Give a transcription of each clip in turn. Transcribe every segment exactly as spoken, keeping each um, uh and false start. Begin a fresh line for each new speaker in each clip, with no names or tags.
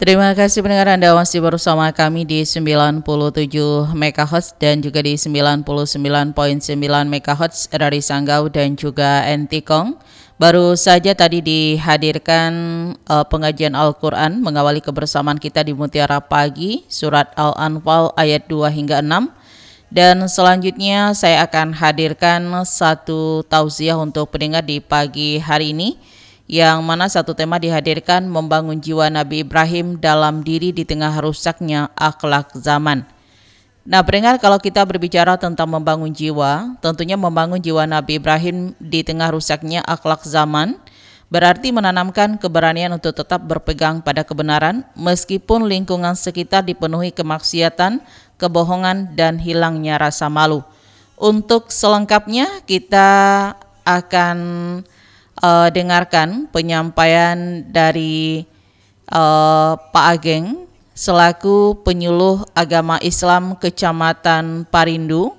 Terima kasih pendengar, Anda masih bersama kami di sembilan puluh tujuh megahertz dan juga di sembilan puluh sembilan koma sembilan megahertz dari Sanggau dan juga Entikong. Baru saja tadi dihadirkan uh, pengajian Al-Quran mengawali kebersamaan kita di Mutiara Pagi, surat Al-Anfal ayat dua hingga enam. Dan selanjutnya saya akan hadirkan satu tausiah untuk pendengar di pagi hari ini, yang mana satu tema dihadirkan membangun jiwa Nabi Ibrahim dalam diri di tengah rusaknya akhlak zaman. Nah, pendengar, kalau kita berbicara tentang membangun jiwa, tentunya membangun jiwa Nabi Ibrahim di tengah rusaknya akhlak zaman berarti menanamkan keberanian untuk tetap berpegang pada kebenaran meskipun lingkungan sekitar dipenuhi kemaksiatan, kebohongan, dan hilangnya rasa malu. Untuk selengkapnya kita akan uh, dengarkan penyampaian dari uh, Pak Ageng selaku penyuluh agama Islam Kecamatan Parindu.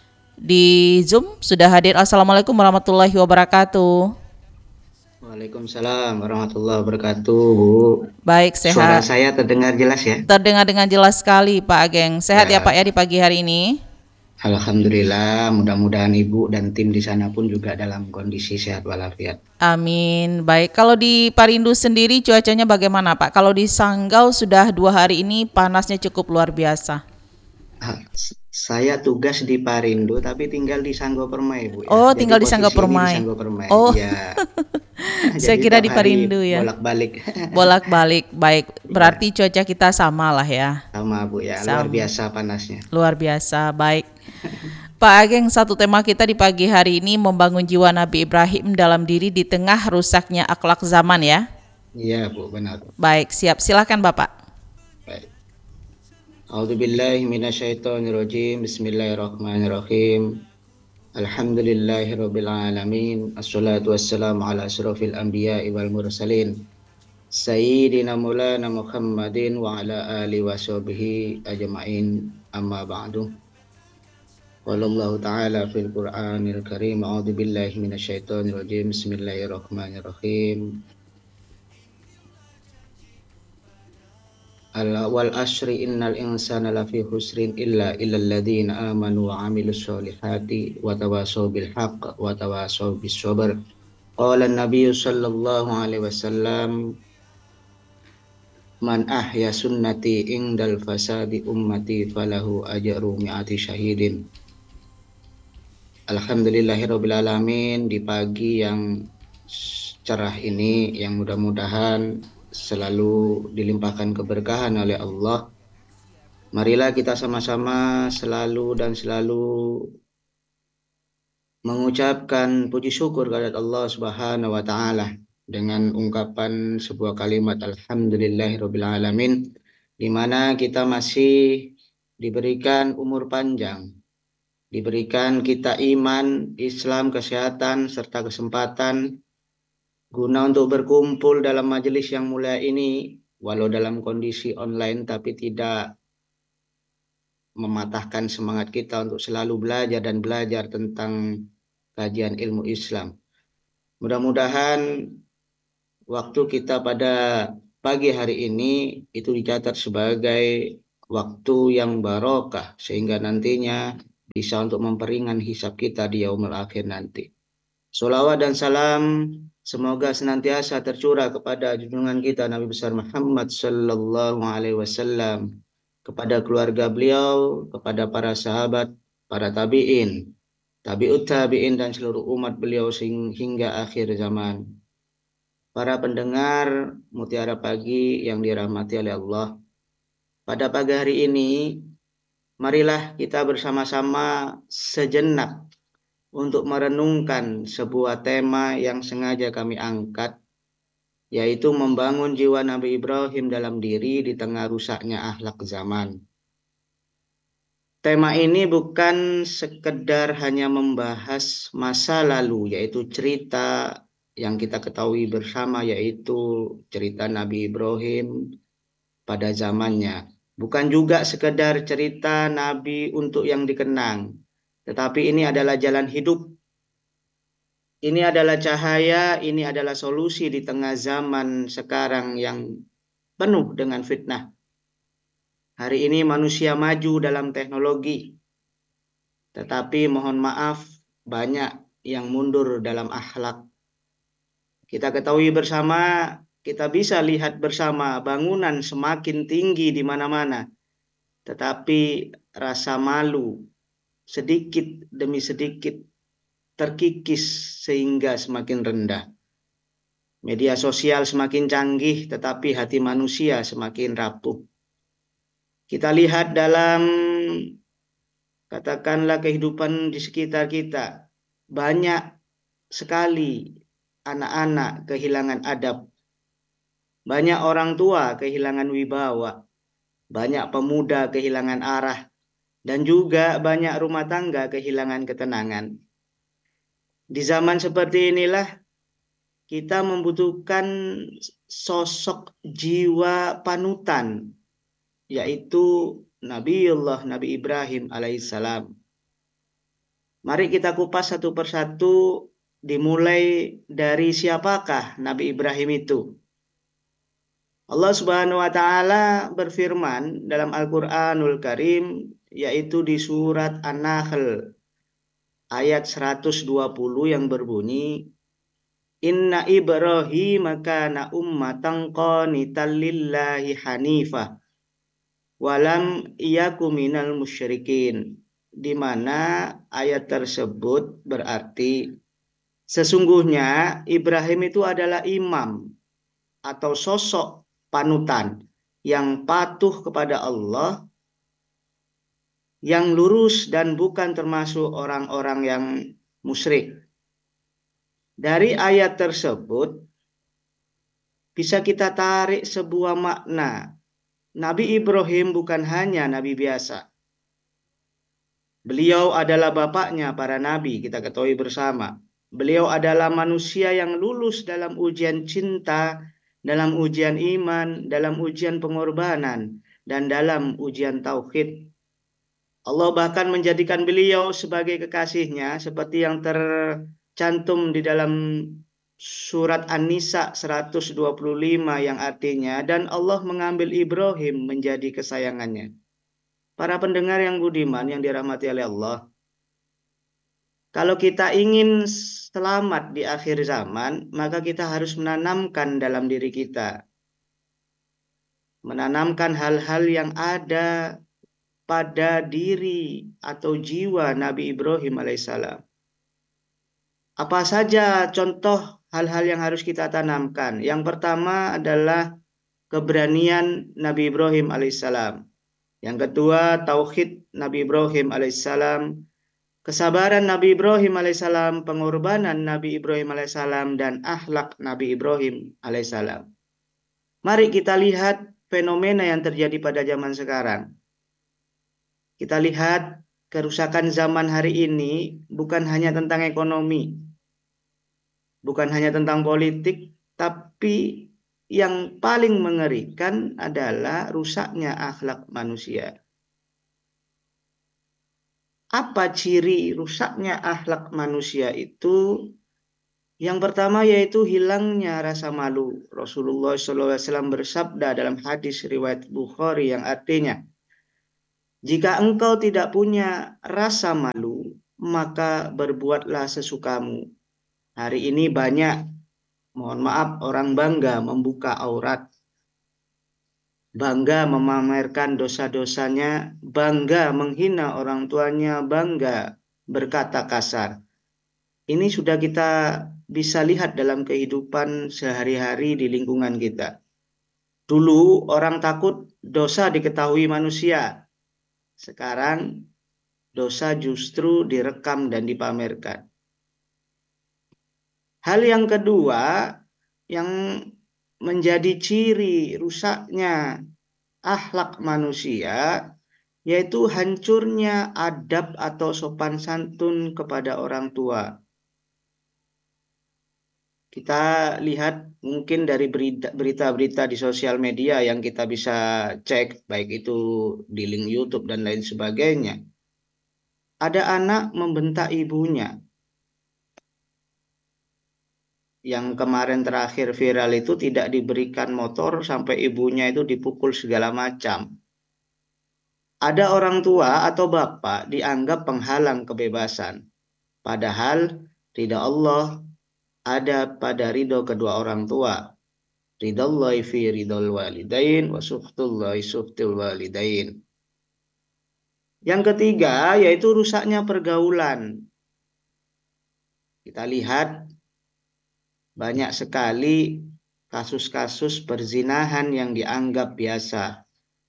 Di Zoom sudah hadir. Assalamualaikum warahmatullahi wabarakatuh.
Waalaikumsalam warahmatullahi wabarakatuh, Bu.
Baik,
Suara
sehat.
saya terdengar jelas ya?
Terdengar dengan jelas sekali, Pak Ageng. Sehat ya, Pak,
Ya,
ya, di pagi hari ini?
alhamdulillah. Mudah-mudahan Ibu dan tim di sana pun juga dalam kondisi sehat walafiat.
Amin. Baik, kalau di Parindu sendiri cuacanya bagaimana, Pak? Kalau di Sanggau sudah dua hari ini panasnya cukup luar biasa.
Ah, s- Saya tugas di Parindo tapi tinggal di Sanggo Permai, Bu ya.
Oh,
Jadi
tinggal di Sanggau
posisi ini di
Permai.
Sanggo Permai.
Oh,
Ya,
saya
jadi
kira
tiap
di
hari
Parindu ya.
bolak-balik.
Bolak-balik. Baik,
Ya,
berarti cuaca kita sama lah ya.
sama Bu ya. Luar
Sama.
biasa panasnya.
Luar biasa. Baik. Pak Ageng, satu tema kita di pagi hari ini membangun jiwa Nabi Ibrahim dalam diri di tengah rusaknya akhlak zaman ya.
Iya, Bu, benar.
Baik, siap. Silakan Bapak.
Baik. A'udzubillahi minasyaitonirrajim. Bismillahirrahmanirrahim. Alhamdulillahirabbil alamin. Assalatu wassalamu ala asyrofil anbiya'i wal mursalin. Sayyidina Maulana Muhammadin wa ala alihi wa sahbihi ajma'in. Amma ba'du. Qala Allah Ta'ala fil Qur'anil Karim. A'udzu billahi minasyaitonir rajim. Bismillahirrahmanirrahim. Wal asri innal insana lafi khusrin illa illal ladzina amanu wa 'amilus solihati wa tawasaw bil haqq wa tawasaw bis sabr. Qala an-nabiy sallallahu alaihi wasallam, man ahya sunnati indal fasadi ummati falahu ajru mi'ati syahidin. Alhamdulillahirabbil alamin. Di pagi yang cerah ini, yang mudah-mudahan selalu dilimpahkan keberkahan oleh Allah, marilah kita sama-sama selalu dan selalu mengucapkan puji syukur kepada Allah Subhanahu wa taala dengan ungkapan sebuah kalimat alhamdulillahirabbil alamin, di mana kita masih diberikan umur panjang, diberikan kita iman, Islam, kesehatan serta kesempatan guna untuk berkumpul dalam majelis yang mulia ini, walau dalam kondisi online, tapi tidak mematahkan semangat kita untuk selalu belajar dan belajar tentang kajian ilmu Islam. Mudah-mudahan waktu kita pada pagi hari ini itu dicatat sebagai waktu yang barokah, sehingga nantinya bisa untuk memperingan hisab kita di yaumul akhir nanti. Sholawat dan salam semoga senantiasa tercurah kepada junjungan kita Nabi besar Muhammad sallallahu alaihi wasallam, kepada keluarga beliau, kepada para sahabat, para tabi'in, tabi'ut tabi'in dan seluruh umat beliau hingga akhir zaman. Para pendengar Mutiara Pagi yang dirahmati oleh Allah, pada pagi hari ini marilah kita bersama-sama sejenak untuk merenungkan sebuah tema yang sengaja kami angkat, yaitu membangun jiwa Nabi Ibrahim dalam diri di tengah rusaknya akhlak zaman. Tema ini bukan sekedar hanya membahas masa lalu, yaitu cerita yang kita ketahui bersama, yaitu cerita Nabi Ibrahim pada zamannya. Bukan juga sekedar cerita Nabi untuk yang dikenang, tetapi ini adalah jalan hidup. Ini adalah cahaya, ini adalah solusi di tengah zaman sekarang yang penuh dengan fitnah. Hari ini manusia maju dalam teknologi, tetapi mohon maaf banyak yang mundur dalam akhlak. Kita ketahui bersama, kita bisa lihat bersama bangunan semakin tinggi di mana-mana, tetapi rasa malu sedikit demi sedikit terkikis sehingga semakin rendah. Media sosial semakin canggih, tetapi hati manusia semakin rapuh. Kita lihat dalam, katakanlah, kehidupan di sekitar kita, banyak sekali anak-anak kehilangan adab, banyak orang tua kehilangan wibawa, banyak pemuda kehilangan arah, dan juga banyak rumah tangga kehilangan ketenangan. Di zaman seperti inilah kita membutuhkan sosok jiwa panutan, yaitu Nabiullah Nabi Ibrahim alaihissalam. Mari kita kupas satu persatu, dimulai dari siapakah Nabi Ibrahim itu. Allah Subhanahu wa taala berfirman dalam Al-Qur'anul Karim, yaitu di surat An-Nahl ayat seratus dua puluh yang berbunyi, Inna Ibrahim kana ummatan qanitan lillahi hanifah walam iyaku minal musyrikin. Di mana ayat tersebut berarti sesungguhnya Ibrahim itu adalah imam atau sosok panutan yang patuh kepada Allah, yang lurus dan bukan termasuk orang-orang yang musyrik. Dari ayat tersebut bisa kita tarik sebuah makna. Nabi Ibrahim bukan hanya nabi biasa. Beliau adalah bapaknya para nabi, kita ketahui bersama. Beliau adalah manusia yang lulus dalam ujian cinta, dalam ujian iman, dalam ujian pengorbanan, dan dalam ujian tauhid. Allah bahkan menjadikan beliau sebagai kekasihnya, seperti yang tercantum di dalam surat An-Nisa seratus dua puluh lima yang artinya, dan Allah mengambil Ibrahim menjadi kesayangannya. Para pendengar yang budiman yang dirahmati oleh Allah, kalau kita ingin selamat di akhir zaman, maka kita harus menanamkan dalam diri kita, menanamkan hal-hal yang ada pada diri atau jiwa Nabi Ibrahim alaihissalam. Apa saja contoh hal-hal yang harus kita tanamkan? Yang pertama adalah keberanian Nabi Ibrahim alaihissalam. Yang kedua, tauhid Nabi Ibrahim alaihissalam. Kesabaran Nabi Ibrahim alaihissalam, pengorbanan Nabi Ibrahim alaihissalam, dan akhlak Nabi Ibrahim alaihissalam. Mari kita lihat fenomena yang terjadi pada zaman sekarang. Kita lihat kerusakan zaman hari ini bukan hanya tentang ekonomi, bukan hanya tentang politik, tapi yang paling mengerikan adalah rusaknya akhlak manusia. Apa ciri rusaknya akhlak manusia itu? Yang pertama yaitu hilangnya rasa malu. Rasulullah shallallahu alaihi wasallam bersabda dalam hadis riwayat Bukhari yang artinya, jika engkau tidak punya rasa malu, maka berbuatlah sesukamu. Hari ini banyak, mohon maaf, orang bangga membuka aurat, bangga memamerkan dosa-dosanya, bangga menghina orang tuanya, bangga berkata kasar. Ini sudah kita bisa lihat dalam kehidupan sehari-hari di lingkungan kita. Dulu orang takut dosa diketahui manusia. Sekarang dosa justru direkam dan dipamerkan. Hal yang kedua yang menjadi ciri rusaknya akhlak manusia yaitu hancurnya adab atau sopan santun kepada orang tua. Kita lihat mungkin dari berita-berita di sosial media yang kita bisa cek, baik itu di link YouTube dan lain sebagainya. Ada anak membentak ibunya. yang kemarin terakhir viral itu tidak diberikan motor sampai ibunya itu dipukul segala macam. Ada orang tua atau bapak dianggap penghalang kebebasan. Padahal ridha Allah ada pada ridho kedua orang tua. Ridallahi fi ridal walidain wa suhtullahi suhtul walidain. Yang ketiga yaitu rusaknya pergaulan. Kita lihat banyak sekali kasus-kasus perzinahan yang dianggap biasa.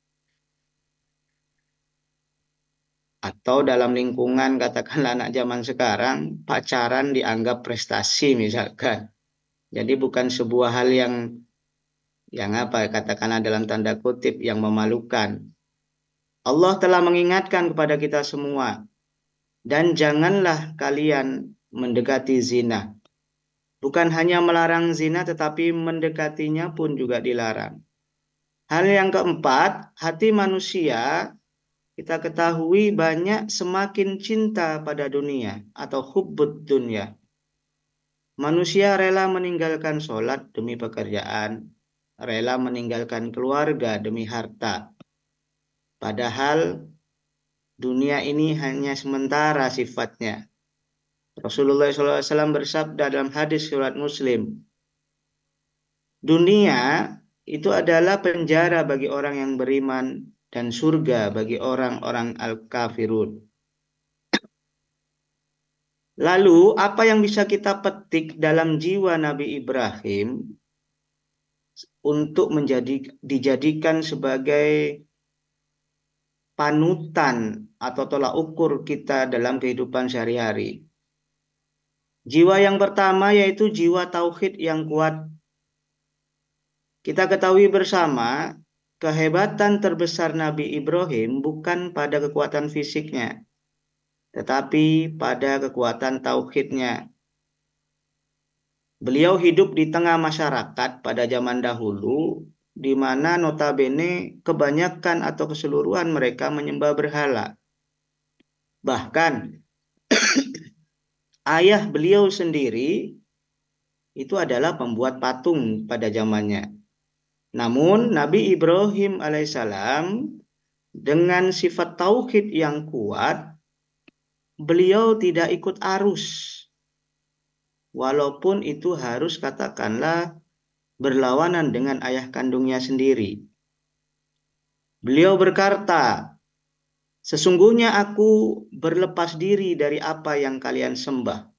Atau dalam lingkungan katakanlah anak zaman sekarang, pacaran dianggap prestasi misalkan. Jadi bukan sebuah hal yang yang apa katakanlah dalam tanda kutip yang memalukan. Allah telah mengingatkan kepada kita semua, dan janganlah kalian mendekati zina. Bukan hanya melarang zina, tetapi mendekatinya pun juga dilarang. Hal yang keempat, hati manusia kita ketahui banyak semakin cinta pada dunia atau hubbud dunia. Manusia rela meninggalkan sholat demi pekerjaan, rela meninggalkan keluarga demi harta. Padahal dunia ini hanya sementara sifatnya. Rasulullah shallallahu alaihi wasallam bersabda dalam hadis riwayat Muslim, dunia itu adalah penjara bagi orang yang beriman dan surga bagi orang-orang al-kafirun. Lalu apa yang bisa kita petik dalam jiwa Nabi Ibrahim untuk menjadi dijadikan sebagai panutan atau tolak ukur kita dalam kehidupan sehari-hari? Jiwa yang pertama yaitu jiwa tauhid yang kuat. Kita ketahui bersama, kehebatan terbesar Nabi Ibrahim bukan pada kekuatan fisiknya, tetapi pada kekuatan tauhidnya. Beliau hidup di tengah masyarakat pada zaman dahulu, di mana notabene kebanyakan atau keseluruhan mereka menyembah berhala. Bahkan ayah beliau sendiri itu adalah pembuat patung pada zamannya. Namun Nabi Ibrahim alaihissalam dengan sifat tauhid yang kuat, beliau tidak ikut arus. Walaupun itu harus katakanlah berlawanan dengan ayah kandungnya sendiri. Beliau berkata, sesungguhnya aku berlepas diri dari apa yang kalian sembah.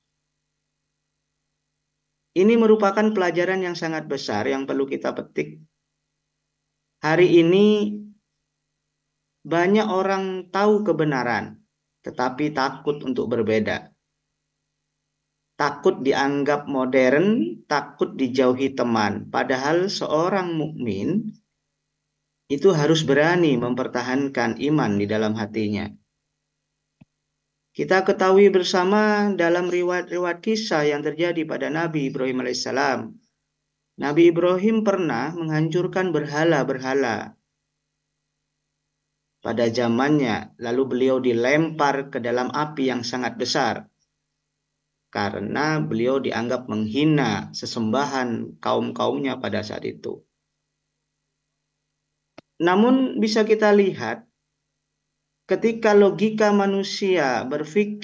Ini merupakan pelajaran yang sangat besar yang perlu kita petik. Hari ini banyak orang tahu kebenaran, tetapi takut untuk berbeda. Takut dianggap modern, takut dijauhi teman. Padahal seorang mukmin itu harus berani mempertahankan iman di dalam hatinya. Kita ketahui bersama dalam riwayat-riwayat kisah yang terjadi pada Nabi Ibrahim alaihissalam. Nabi Ibrahim pernah menghancurkan berhala-berhala pada zamannya, lalu beliau dilempar ke dalam api yang sangat besar karena beliau dianggap menghina sesembahan kaum-kaumnya pada saat itu. Namun bisa kita lihat ketika logika manusia berpikir